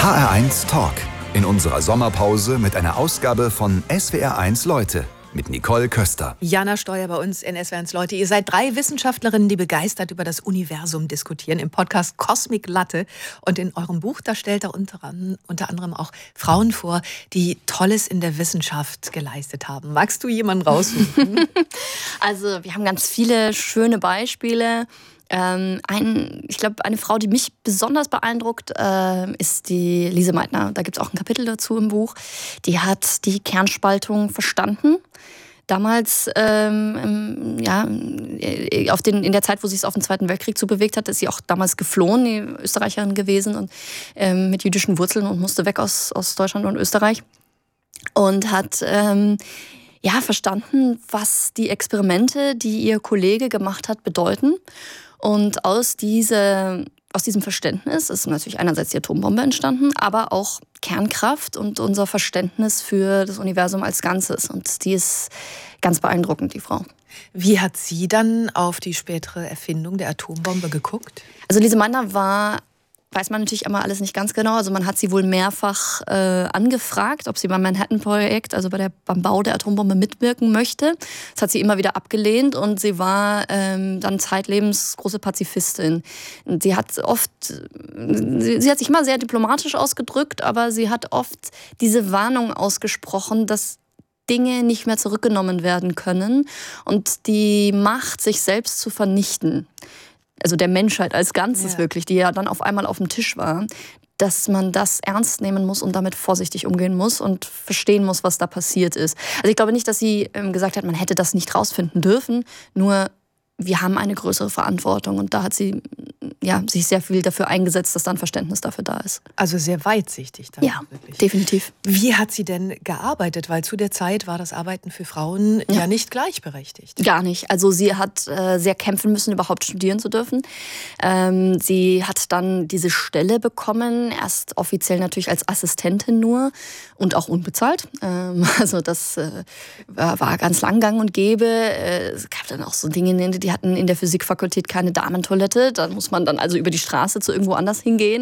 HR1 Talk. In unserer Sommerpause mit einer Ausgabe von SWR1 Leute mit Nicole Köster. Jana Steuer bei uns in SWR1 Leute. Ihr seid 3 Wissenschaftlerinnen, die begeistert über das Universum diskutieren im Podcast Cosmic Latte. Und in eurem Buch, da stellt ihr unter anderem auch Frauen vor, die Tolles in der Wissenschaft geleistet haben. Magst du jemanden raussuchen? Also wir haben ganz viele schöne Beispiele. Ich glaube, eine Frau, die mich besonders beeindruckt, ist die Lise Meitner. Da gibt es auch ein Kapitel dazu im Buch. Die hat die Kernspaltung verstanden. Damals, in der Zeit, wo sie es auf den Zweiten Weltkrieg zubewegt hat, ist sie auch damals geflohen, die Österreicherin gewesen und mit jüdischen Wurzeln und musste weg aus Deutschland und Österreich. Und hat verstanden, was die Experimente, die ihr Kollege gemacht hat, bedeuten. Und aus diesem Verständnis ist natürlich einerseits die Atombombe entstanden, aber auch Kernkraft und unser Verständnis für das Universum als Ganzes. Und die ist ganz beeindruckend, die Frau. Wie hat sie dann auf die spätere Erfindung der Atombombe geguckt? Also Lise Meitner weiß man natürlich immer alles nicht ganz genau. Also man hat sie wohl mehrfach angefragt, ob sie beim Manhattan-Projekt, also beim Bau der Atombombe mitwirken möchte. Das hat sie immer wieder abgelehnt und sie war dann zeitlebens große Pazifistin. Sie hat sich immer sehr diplomatisch ausgedrückt, aber sie hat oft diese Warnung ausgesprochen, dass Dinge nicht mehr zurückgenommen werden können und die Macht, sich selbst zu vernichten, also der Menschheit als Ganzes wirklich, die ja dann auf einmal auf dem Tisch war, dass man das ernst nehmen muss und damit vorsichtig umgehen muss und verstehen muss, was da passiert ist. Also ich glaube nicht, dass sie gesagt hat, man hätte das nicht rausfinden dürfen, nur wir haben eine größere Verantwortung und da hat sie sich sehr viel dafür eingesetzt, dass da ein Verständnis dafür da ist. Also sehr weitsichtig dann. Ja, wirklich. Definitiv. Wie hat sie denn gearbeitet? Weil zu der Zeit war das Arbeiten für Frauen ja nicht gleichberechtigt. Gar nicht. Also sie hat sehr kämpfen müssen, überhaupt studieren zu dürfen. Sie hat dann diese Stelle bekommen, erst offiziell natürlich als Assistentin nur und auch unbezahlt. Also das war ganz lang gang und gäbe. Es gab dann auch so Dinge, die hatten in der Physikfakultät keine Damentoilette. Da muss man dann also über die Straße zu irgendwo anders hingehen.